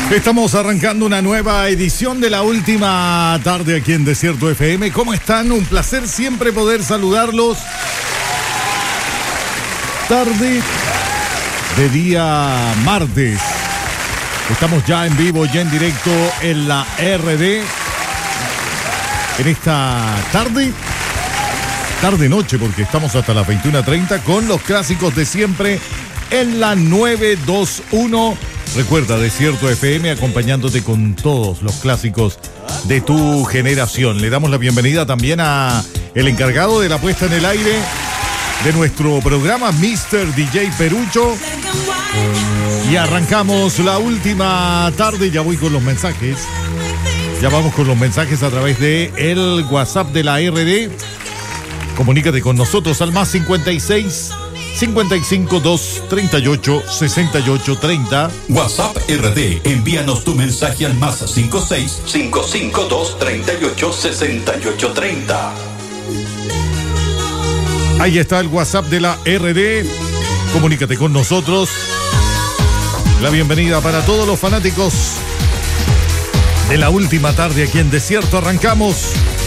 Estamos arrancando una nueva edición de la última tarde aquí en Desierto FM. ¿Cómo están? Un placer siempre poder saludarlos. Tarde de día martes. Estamos ya en vivo, ya en directo en la RD. En esta tarde-noche, porque estamos hasta las 21:30 con los clásicos de siempre en la 921. Recuerda, Desierto FM, acompañándote con todos los clásicos de tu generación. Le damos la bienvenida también a el encargado de la puesta en el aire de nuestro programa, Mr. DJ Perucho. Y arrancamos la última tarde. Ya voy con los mensajes. Ya vamos con los mensajes a través de el WhatsApp de la RD. Comunícate con nosotros al más 56 55 2 38 68 30. WhatsApp RD, envíanos tu mensaje al más 56 55 2 38 68 30. Ahí está el WhatsApp de la RD. Comunícate con nosotros. La bienvenida para todos los fanáticos de la última tarde aquí en Desierto. Arrancamos